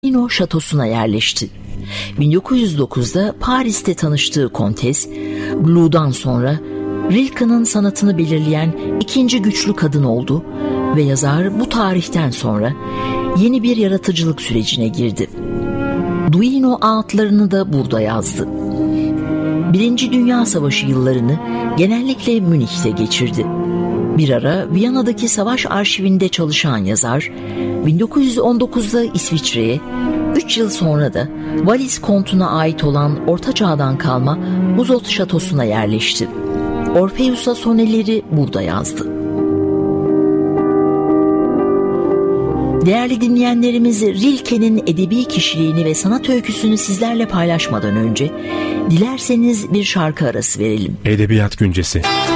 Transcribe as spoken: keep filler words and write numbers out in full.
Duino şatosuna yerleşti. bin dokuz yüz dokuzda Paris'te tanıştığı Kontes, Blue'dan sonra Rilke'nin sanatını belirleyen ikinci güçlü kadın oldu ve yazar bu tarihten sonra yeni bir yaratıcılık sürecine girdi. Duino ağıtlarını da burada yazdı. Birinci Dünya Savaşı yıllarını genellikle Münih'te geçirdi. Bir ara Viyana'daki savaş arşivinde çalışan yazar, bin dokuz yüz on dokuzda İsviçre'ye, üç yıl sonra da Valiz Kontu'na ait olan Orta Çağ'dan kalma Muzot Şatosu'na yerleşti. Orpheus'a soneleri burada yazdı. Değerli dinleyenlerimiz, Rilke'nin edebi kişiliğini ve sanat öyküsünü sizlerle paylaşmadan önce dilerseniz bir şarkı arası verelim. Edebiyat Güncesi.